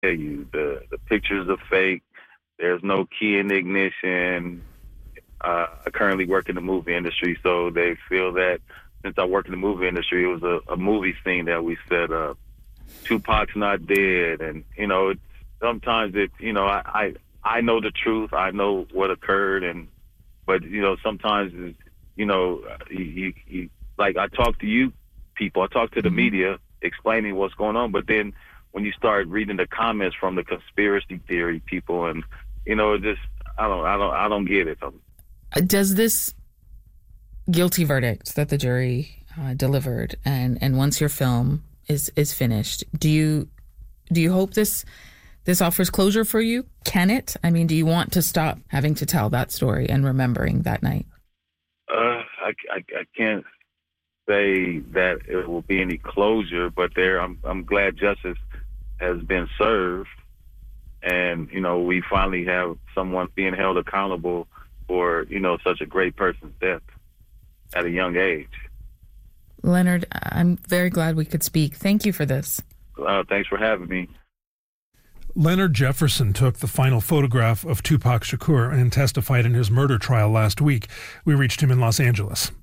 tell you, the pictures are fake. There's no key in the ignition. I currently work in the movie industry, so they feel that since I work in the movie industry, it was a movie scene that we set up. Tupac's not dead, and sometimes I know the truth. I know what occurred, but sometimes like I talk to you people, I talk to the media explaining what's going on, but then when you start reading the comments from the conspiracy theory people, and it just I don't get it. Does this guilty verdict that the jury delivered, and once your film is finished, do you hope this offers closure for you? Can it? I mean, do you want to stop having to tell that story and remembering that night? I can't say that it will be any closure, but I'm glad justice has been served, and we finally have someone being held accountable for such a great person's death at a young age. Leonard, I'm very glad we could speak. Thank you for this. Thanks for having me. Leonard Jefferson took the final photograph of Tupac Shakur and testified in his murder trial last week. We reached him in Los Angeles.